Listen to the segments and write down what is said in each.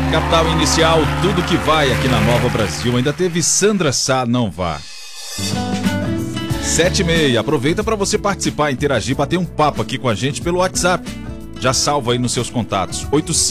Capital Inicial, tudo que vai aqui na Nova Brasil. Ainda teve Sandra Sá, não vá. 7h30, aproveita para você participar, interagir, bater um papo aqui com a gente pelo WhatsApp. Já salva aí nos seus contatos,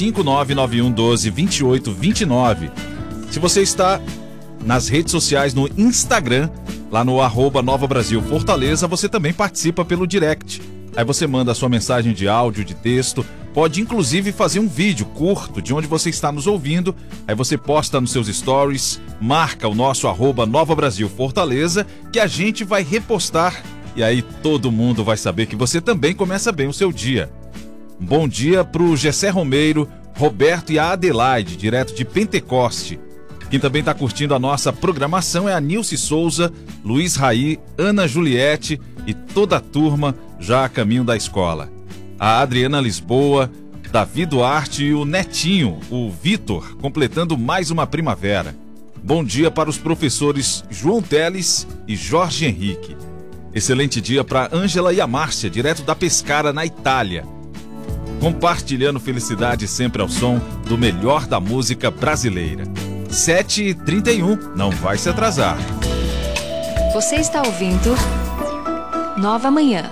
85991122829. Se você está nas redes sociais, no Instagram, lá no @Nova Brasil Fortaleza, você também participa pelo direct. Aí você manda a sua mensagem de áudio, de texto, pode inclusive fazer um vídeo curto de onde você está nos ouvindo, aí você posta nos seus stories, marca o nosso @Nova Brasil Fortaleza, que a gente vai repostar, e aí todo mundo vai saber que você também começa bem o seu dia. Um bom dia pro Gessé Romeiro, Roberto e a Adelaide, direto de Pentecoste. Quem também está curtindo a nossa programação é a Nilce Souza, Luiz Raí, Ana Juliette e toda a turma já a caminho da escola. A Adriana Lisboa, Davi Duarte e o netinho, o Vitor, completando mais uma primavera. Bom dia para os professores João Teles e Jorge Henrique. Excelente dia para Ângela e a Márcia, direto da Pescara, na Itália. Compartilhando felicidade sempre ao som do melhor da música brasileira. 7h31, não vai se atrasar. Você está ouvindo Nova Manhã.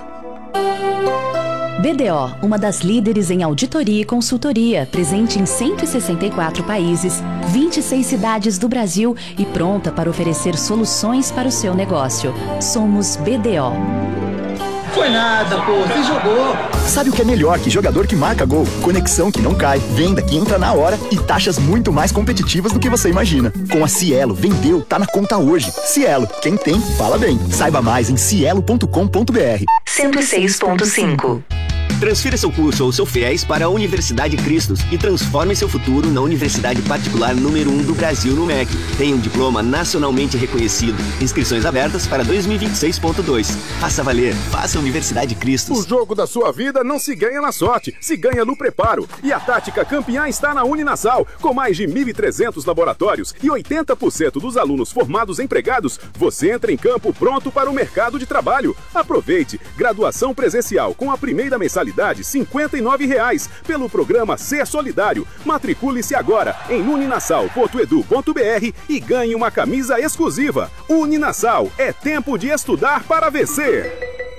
BDO, uma das líderes em auditoria e consultoria, presente em 164 países, 26 cidades do Brasil e pronta para oferecer soluções para o seu negócio. Somos BDO. Foi nada, pô, você jogou. Sabe o que é melhor que jogador que marca gol? Conexão que não cai, venda que entra na hora e taxas muito mais competitivas do que você imagina. Com a Cielo, vendeu, tá na conta hoje. Cielo, quem tem, fala bem. Saiba mais em cielo.com.br. 106.5. Transfira seu curso ou seu FIES para a Universidade Cristos e transforme seu futuro na universidade particular número 1 do Brasil no MEC. Tem um diploma nacionalmente reconhecido. Inscrições abertas para 2026.2. Faça valer. Faça Universidade Cristos. O jogo da sua vida não se ganha na sorte, se ganha no preparo. E a tática campeã está na Uninasal. Com mais de 1.300 laboratórios e 80% dos alunos formados empregados, você entra em campo pronto para o mercado de trabalho. Aproveite. Graduação presencial com a primeira mensalidade R$ 59,00 pelo programa Ser Solidário. Matricule-se agora em uninasal.edu.br e ganhe uma camisa exclusiva. Uninasal, é tempo de estudar para vencer.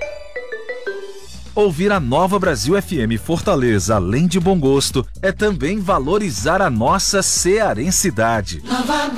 Ouvir a Nova Brasil FM Fortaleza, além de bom gosto, é também valorizar a nossa cearensidade. Nova